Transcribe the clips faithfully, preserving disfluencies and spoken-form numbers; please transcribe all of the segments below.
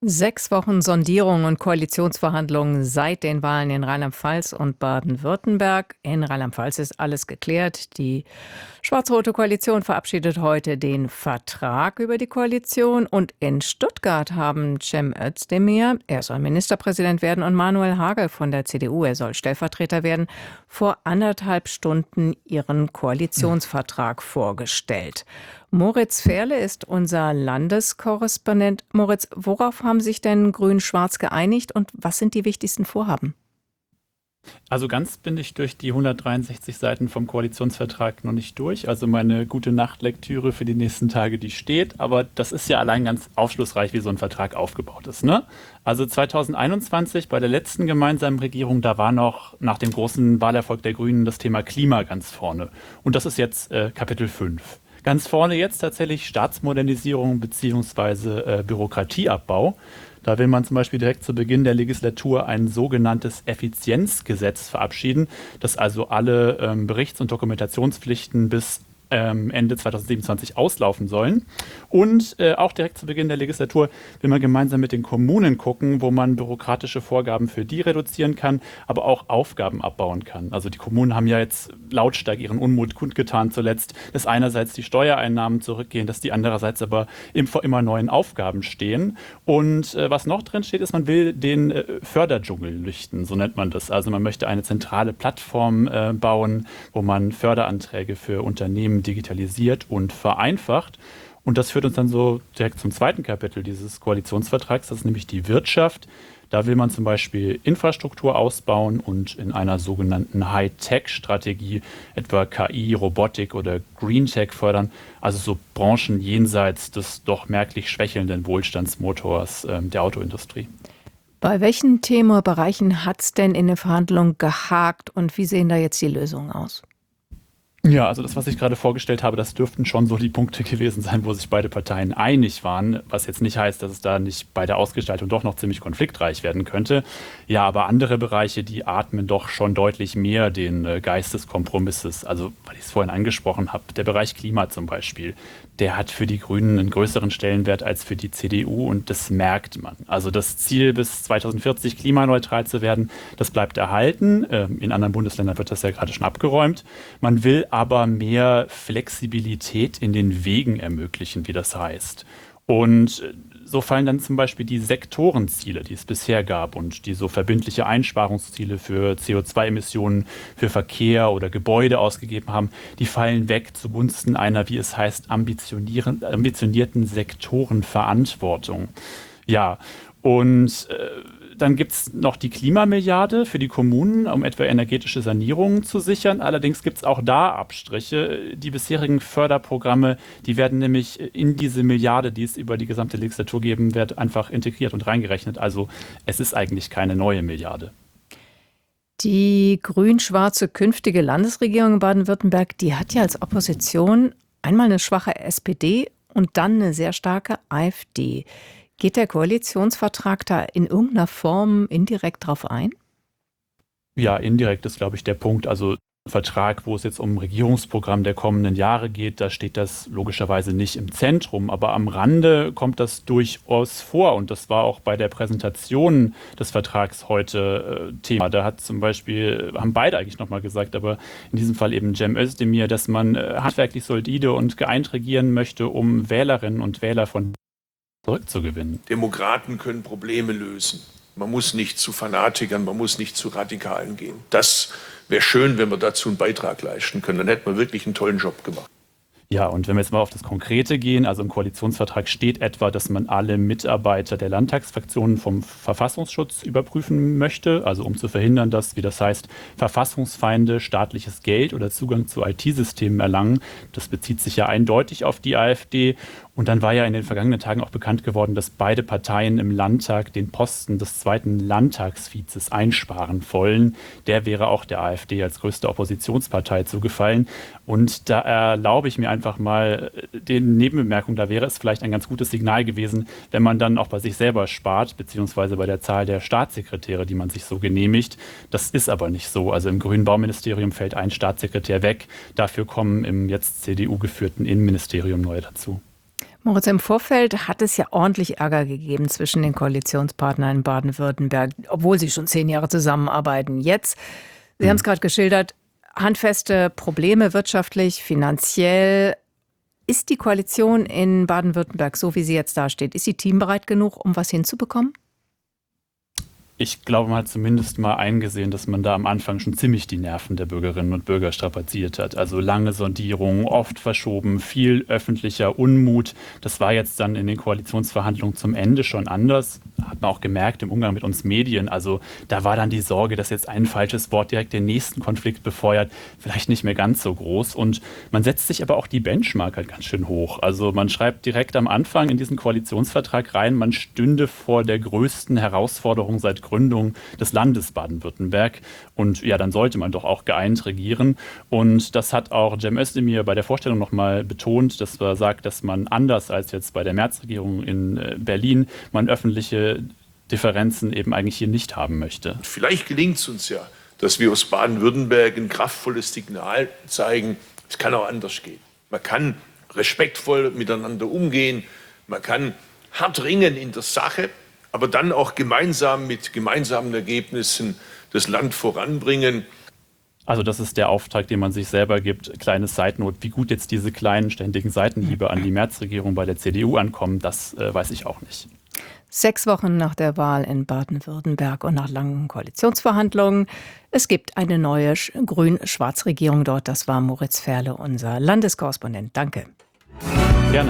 Sechs Wochen Sondierung und Koalitionsverhandlungen seit den Wahlen in Rheinland-Pfalz und Baden-Württemberg. In Rheinland-Pfalz ist alles geklärt. Die schwarz-rote Koalition verabschiedet heute den Vertrag über die Koalition. Und in Stuttgart haben Cem Özdemir, er soll Ministerpräsident werden, und Manuel Hagel von der C D U, er soll Stellvertreter werden, vor anderthalb Stunden ihren Koalitionsvertrag vorgestellt. Moritz Ferle ist unser Landeskorrespondent. Moritz, worauf haben sich denn Grün-Schwarz geeinigt und was sind die wichtigsten Vorhaben? Also ganz bin ich durch die hundertdreiundsechzig Seiten vom Koalitionsvertrag noch nicht durch. Also meine gute Nachtlektüre für die nächsten Tage, die steht. Aber das ist ja allein ganz aufschlussreich, wie so ein Vertrag aufgebaut ist, ne? Also zweitausendeinundzwanzig bei der letzten gemeinsamen Regierung, da war noch nach dem großen Wahlerfolg der Grünen das Thema Klima ganz vorne. Und das ist jetzt äh, Kapitel fünf. Ganz vorne jetzt tatsächlich Staatsmodernisierung bzw. äh, Bürokratieabbau. Da will man zum Beispiel direkt zu Beginn der Legislatur ein sogenanntes Effizienzgesetz verabschieden, das also alle ähm, Berichts- und Dokumentationspflichten bis ähm, Ende zweitausendsiebenundzwanzig auslaufen sollen. Und äh, auch direkt zu Beginn der Legislatur will man gemeinsam mit den Kommunen gucken, wo man bürokratische Vorgaben für die reduzieren kann, aber auch Aufgaben abbauen kann. Also die Kommunen haben ja jetzt lautstark ihren Unmut kundgetan zuletzt, dass einerseits die Steuereinnahmen zurückgehen, dass die andererseits aber vor immer neuen Aufgaben stehen. Und äh, was noch drin steht, ist, man will den äh, Förderdschungel lüchten, so nennt man das. Also man möchte eine zentrale Plattform äh, bauen, wo man Förderanträge für Unternehmen digitalisiert und vereinfacht. Und das führt uns dann so direkt zum zweiten Kapitel dieses Koalitionsvertrags, das ist nämlich die Wirtschaft. Da will man zum Beispiel Infrastruktur ausbauen und in einer sogenannten High-Tech-Strategie etwa K I, Robotik oder Green Tech fördern, also so Branchen jenseits des doch merklich schwächelnden Wohlstandsmotors äh, der Autoindustrie. Bei welchen Themenbereichen hat es denn in den Verhandlungen gehakt und wie sehen da jetzt die Lösungen aus? Ja, also das, was ich gerade vorgestellt habe, das dürften schon so die Punkte gewesen sein, wo sich beide Parteien einig waren, was jetzt nicht heißt, dass es da nicht bei der Ausgestaltung doch noch ziemlich konfliktreich werden könnte. Ja, aber andere Bereiche, die atmen doch schon deutlich mehr den äh, Geist des Kompromisses. Also, weil ich es vorhin angesprochen habe, der Bereich Klima zum Beispiel, der hat für die Grünen einen größeren Stellenwert als für die C D U und das merkt man. Also das Ziel, bis zweitausendvierzig klimaneutral zu werden, das bleibt erhalten. Ähm, in anderen Bundesländern wird das ja gerade schon abgeräumt. Man will aber mehr Flexibilität in den Wegen ermöglichen, wie das heißt. Und so fallen dann zum Beispiel die Sektorenziele, die es bisher gab und die so verbindliche Einsparungsziele für C O zwei Emissionen, für Verkehr oder Gebäude ausgegeben haben, die fallen weg zugunsten einer, wie es heißt, ambitionierten Sektorenverantwortung. Ja, und äh, dann gibt es noch die Klimamilliarde für die Kommunen, um etwa energetische Sanierungen zu sichern. Allerdings gibt es auch da Abstriche. Die bisherigen Förderprogramme, die werden nämlich in diese Milliarde, die es über die gesamte Legislatur geben wird, einfach integriert und reingerechnet. Also es ist eigentlich keine neue Milliarde. Die grün-schwarze künftige Landesregierung in Baden-Württemberg, die hat ja als Opposition einmal eine schwache S P D und dann eine sehr starke AfD. Geht der Koalitionsvertrag da in irgendeiner Form indirekt drauf ein? Ja, indirekt ist, glaube ich, der Punkt. Also Vertrag, wo es jetzt um Regierungsprogramm der kommenden Jahre geht, da steht das logischerweise nicht im Zentrum, aber am Rande kommt das durchaus vor und das war auch bei der Präsentation des Vertrags heute äh, Thema. Da hat zum Beispiel, haben beide eigentlich nochmal gesagt, aber in diesem Fall eben Cem Özdemir, dass man äh, handwerklich solide und geeint regieren möchte, um Wählerinnen und Wähler von zurückzugewinnen. Demokraten können Probleme lösen. Man muss nicht zu Fanatikern, man muss nicht zu Radikalen gehen. Das wäre schön, wenn wir dazu einen Beitrag leisten können. Dann hätten wir wirklich einen tollen Job gemacht. Ja, und wenn wir jetzt mal auf das Konkrete gehen, also im Koalitionsvertrag steht etwa, dass man alle Mitarbeiter der Landtagsfraktionen vom Verfassungsschutz überprüfen möchte, also um zu verhindern, dass, wie das heißt, Verfassungsfeinde staatliches Geld oder Zugang zu I T-Systemen erlangen. Das bezieht sich ja eindeutig auf die AfD. Und dann war ja in den vergangenen Tagen auch bekannt geworden, dass beide Parteien im Landtag den Posten des zweiten Landtagsvizes einsparen wollen. Der wäre auch der AfD als größte Oppositionspartei zugefallen. Und da erlaube ich mir einfach mal den Nebenbemerkung, da wäre es vielleicht ein ganz gutes Signal gewesen, wenn man dann auch bei sich selber spart, beziehungsweise bei der Zahl der Staatssekretäre, die man sich so genehmigt. Das ist aber nicht so. Also im Grünen Bauministerium fällt ein Staatssekretär weg. Dafür kommen im jetzt C D U geführten Innenministerium neue dazu. Moritz, im Vorfeld hat es ja ordentlich Ärger gegeben zwischen den Koalitionspartnern in Baden-Württemberg, obwohl sie schon zehn Jahre zusammenarbeiten. Jetzt, Sie hm. haben es gerade geschildert, handfeste Probleme wirtschaftlich, finanziell. Ist die Koalition in Baden-Württemberg, so wie sie jetzt dasteht, ist sie teambereit genug, um was hinzubekommen? Ich glaube, man hat zumindest mal eingesehen, dass man da am Anfang schon ziemlich die Nerven der Bürgerinnen und Bürger strapaziert hat. Also lange Sondierungen, oft verschoben, viel öffentlicher Unmut. Das war jetzt dann in den Koalitionsverhandlungen zum Ende schon anders. Hat man auch gemerkt im Umgang mit uns Medien. Also da war dann die Sorge, dass jetzt ein falsches Wort direkt den nächsten Konflikt befeuert, vielleicht nicht mehr ganz so groß. Und man setzt sich aber auch die Benchmark halt ganz schön hoch. Also man schreibt direkt am Anfang in diesen Koalitionsvertrag rein, man stünde vor der größten Herausforderung seit Gründung des Landes Baden-Württemberg. Und ja, dann sollte man doch auch geeint regieren. Und das hat auch Cem Özdemir bei der Vorstellung nochmal betont, dass er sagt, dass man anders als jetzt bei der Merz-Regierung in Berlin, man öffentliche Differenzen eben eigentlich hier nicht haben möchte. Vielleicht gelingt es uns ja, dass wir aus Baden-Württemberg ein kraftvolles Signal zeigen, es kann auch anders gehen. Man kann respektvoll miteinander umgehen, man kann hart ringen in der Sache, aber dann auch gemeinsam mit gemeinsamen Ergebnissen das Land voranbringen. Also das ist der Auftrag, den man sich selber gibt. Kleine Side-Note, wie gut jetzt diese kleinen ständigen Seitenhiebe an die Merz-Regierung bei der C D U ankommen, das äh, weiß ich auch nicht. Sechs Wochen nach der Wahl in Baden-Württemberg und nach langen Koalitionsverhandlungen. Es gibt eine neue Grün-Schwarz-Regierung dort. Das war Moritz Ferle, unser Landeskorrespondent. Danke. Gerne.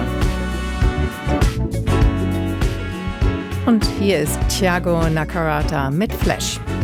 Und hier ist Thiago Nakarata mit Flash.